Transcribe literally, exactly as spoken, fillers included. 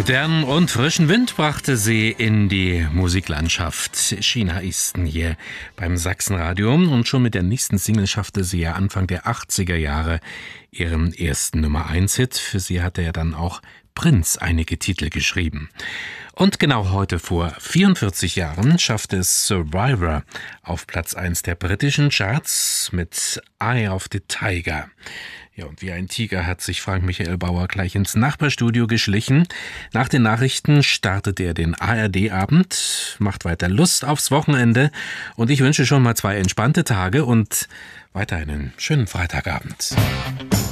Modernen und frischen Wind brachte sie in die Musiklandschaft. Sheena Easton hier beim Sachsenradio. Und schon mit der nächsten Single schaffte sie ja Anfang der achtziger Jahre ihren ersten Nummer eins Hit. Für sie hatte ja dann auch Prince einige Titel geschrieben. Und genau heute vor vierundvierzig Jahren schaffte es Survivor auf Platz eins der britischen Charts mit Eye of the Tiger. Ja, und wie ein Tiger hat sich Frank Michael Bauer gleich ins Nachbarstudio geschlichen. Nach den Nachrichten startet er den A R D-Abend, macht weiter Lust aufs Wochenende und ich wünsche schon mal zwei entspannte Tage und weiter einen schönen Freitagabend.